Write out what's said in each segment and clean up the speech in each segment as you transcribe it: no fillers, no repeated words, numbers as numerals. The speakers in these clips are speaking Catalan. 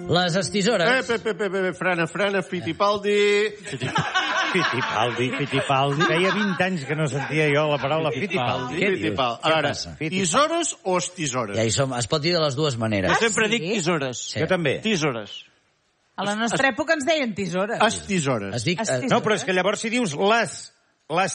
Les estisores... Frena, Fittipaldi... Fittipaldi. Feia 20 anys que no sentia jo la paraula Fittipaldi. Què dius? A veure, tisores o estisores? Ja hi som, es pot dir de les dues maneres. Jo sempre dic tisores. Sí. Jo també. Tisores. A la nostra època ens deien tisores. Estisores. Es dic... No, però és que llavors si dius les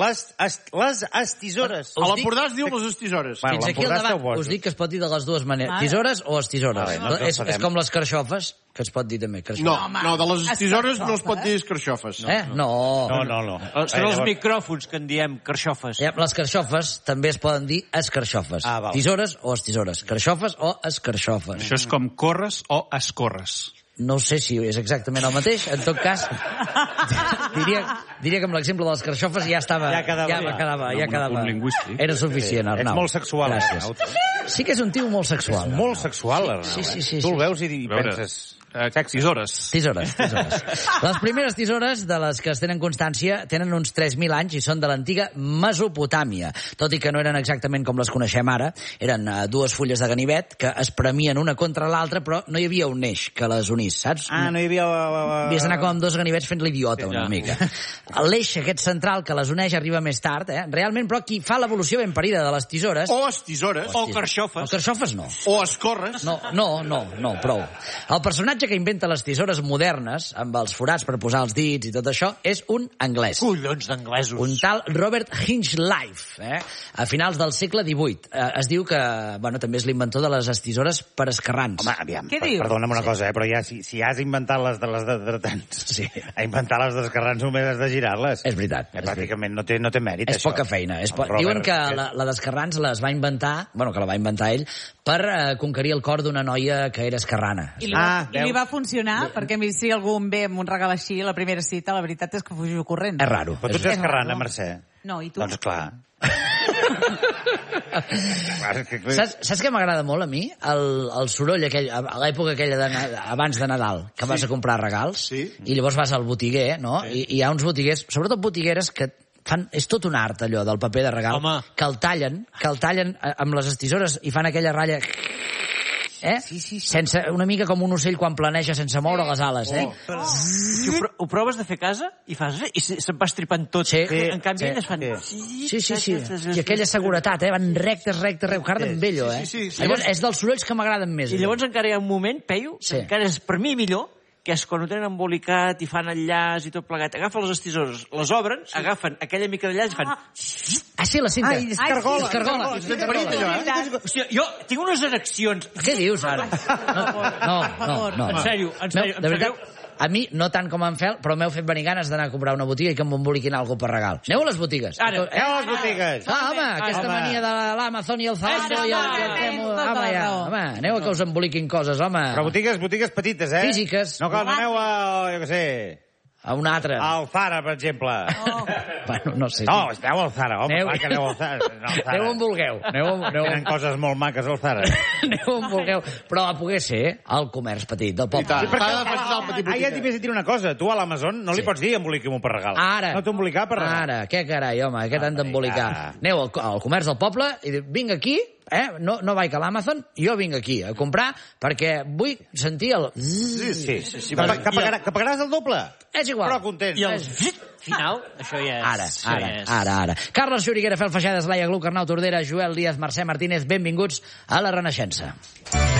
estisores. A l'Empordà es diu les estisores. Bueno, Fins aquí el l'Empordà debat. esteu bojos. Us dic que es pot dir de les dues maneres. Tisores o estisores. Vale, no ens És com les carxofes, que es pot dir també. No, de les estisores no es pot dir escarxofes. No. No. Són els micròfons que en diem carxofes. Les carxofes també es poden dir escarxofes. Val. Tisores o estisores. Carxofes o escarxofes. Això és com corres o escorres. No sé si és exactament el mateix. En tot cas, diria que amb l'exemple de les carxofes ja estava... Ja quedava. Un punt lingüístic. Era suficient, Arnau. Ets molt sexual, Gràcies. Arnau. Sí que és un tio molt sexual. Molt sexual, Arnau. Sí. Tu el veus i penses... Tisores. Tisores. Les primeres tisores de les que es tenen constància tenen uns 3.000 anys i són de l'antiga Mesopotàmia, tot i que no eren exactament com les coneixem ara. Eren dues fulles de ganivet que es premien una contra l'altra, però no hi havia un eix que les unís, saps? No hi havia... Havies d'anar com amb dos ganivets fent l'idiota una mica. L'eix aquest central que les uneix arriba més tard, Realment, però, qui fa l'evolució ben parida de les tisores... O estisores. O carxofes. O carxofes no. O escorres. No, prou. El personatge que inventa les tisores modernes, amb els forats per posar els dits i tot això, és un anglès. Collons d'anglesos. Un tal Robert Hinchliffe, a finals del segle XVIII. Es diu que, també és l'inventor de les estisores per esquerrans. Home, aviam, Què dius? perdona'm una cosa, però ja si has inventat les de dretans, Sí. a inventar les d'esquerrans només has de girar-les. És veritat. Pràcticament no té mèrit, És això. poca feina. Robert, Diuen que la d'esquerrans les va inventar, que la va inventar ell, per conquerir el cor d'una noia que era esquerrana. I li va funcionar, perquè a mi si algú em ve amb un regal així a la primera cita, la veritat és que fugiu corrent. És raro. Però tu ets esquerrana, Mercè. No, i tu? Doncs clar. Saps què m'agrada molt a mi? El soroll aquell, a l'època aquella abans de Nadal, que vas a comprar regals, i llavors vas al botiguer, no? I hi ha uns botiguers, sobretot botigueres, que és tot un art, allò, del paper de regal. Home. Que el tallen amb les estisores i fan aquella ratlla... Sí. Sense, una mica com un ocell quan planeja sense moure les ales, Ho proves de fer a casa i fas... I se'n va estripant tot. Sí. En canvi, elles fan... Sí. I aquella seguretat, van rectes, carden amb ello, Sí. Llavors, és dels sorolls que m'agraden més. I llavors encara hi ha un moment, Peyu, que encara és per mi millor, que és quan ho tenen embolicat i fan el llaç i tot plegat. Agafen les estisores, les obren, agafen aquella mica de llaç i fan... Sí, la cinta. Ai, és cargola. Hòstia, jo tinc unes ereccions. Què dius, ara? No. En sèrio. De veritat, a mi, no tant com en Fel, però m'heu fet venir ganes d'anar a comprar una botiga i que m'emboliquin alguna per regal. Aneu a les botigues. Aneu a les botigues. Home, aquesta mania de l'Amazon i el Zalando i el Temu. Home, aneu a que us emboliquin coses, home. Però botigues petites, Físiques. No aneu a, jo què sé... A un altre. Al Zara, per exemple. Bueno, no sé. No, esteu al Zara, home, clar que aneu al Zara. Aneu on vulgueu. Tenen coses molt maques al Zara. Aneu on vulgueu. Però a poder ser el comerç petit del poble. Ja t'hi vaig dir una cosa. Tu a l'Amazon no li pots dir emboliquem-ho per regal. Ara. No t'embolicar per regal. Ara, què carai, home, què t'han d'embolicar? Aneu al comerç del poble i diu, vinc aquí, no vaig a l'Amazon, jo vinc aquí a comprar perquè vull sentir el... Sí. Que pagaràs el doble. És igual. Però content. I el final, això ja és... Ara. Carles Xuriguera, Fel Feixades, Laia Gluck, Arnau Tordera, Joel Díaz, Mercè Martínez, benvinguts a La Renaixença.